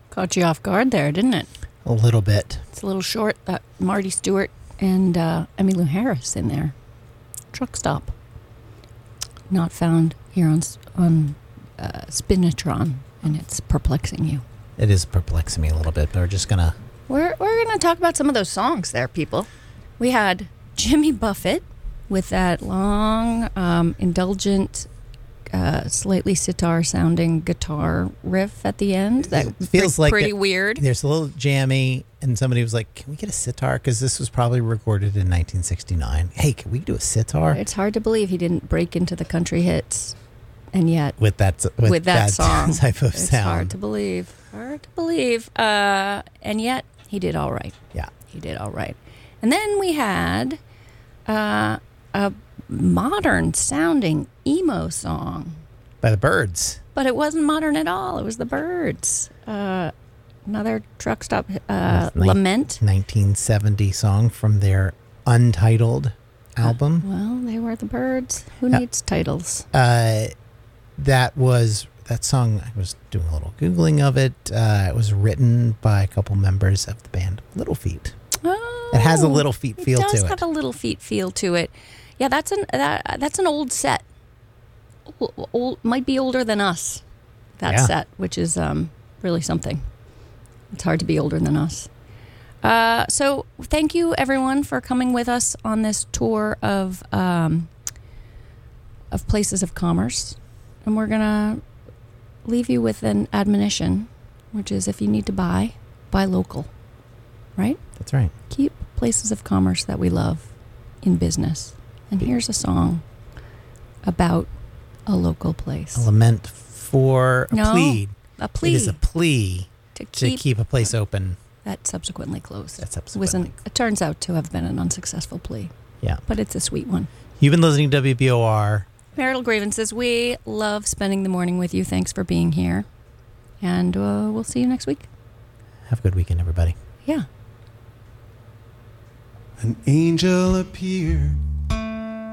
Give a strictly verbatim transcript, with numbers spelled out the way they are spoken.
Caught you off guard there, didn't it? A little bit. It's a little short. That Marty Stewart and uh, Emmylou Harris in there. Truck Stop. Not found here on on uh, Spinatron, and it's perplexing you. It is perplexing me a little bit, but we're just gonna. We're we're gonna talk about some of those songs there, people. We had Jimmy Buffett with that long, um, indulgent, uh, slightly sitar-sounding guitar riff at the end. That It feels pre- like pretty it- weird. There's a little jammy, and somebody was like, "Can we get a sitar?" Because this was probably recorded in nineteen sixty-nine. Hey, can we do a sitar It's hard to believe he didn't break into the country hits, and yet with that with, with that, song type of it's sound? hard to believe. Hard to believe. Uh, and yet he did all right. Yeah, He did all right. And then we had uh, a modern sounding emo song, by the Byrds. but it wasn't modern at all. It was the Byrds. Uh, another truck stop uh, Nin- lament. nineteen seventy song from their Untitled album. Well, they were the Byrds. Who Yeah. needs titles? Uh, that was that song. I was doing a little googling of it. Uh, it was written by a couple members of the band Little Feat. Oh, It has a Little Feat feel It does to have it. a Little Feat feel to it. Yeah, that's an that, that's an old set. Old, old might be older than us. That Yeah. set, which is um, really something. It's hard to be older than us. Uh, so thank you everyone for coming with us on this tour of um, of places of commerce, and we're gonna leave you with an admonition, which is if you need to buy, buy local, right? That's right. Keep places of commerce that we love in business. And here's a song about a local place. A lament for a No, plea. a plea It is a plea to to keep, keep a place open. that subsequently closed. That It, subsequently was an, it turns out to have been an unsuccessful plea, Yeah. but it's a sweet one. You've been listening to W B O R. Marital Grievances, we love spending the morning with you. Thanks for being here. And uh, we'll see you next week. Have a good weekend, everybody. Yeah. An angel appeared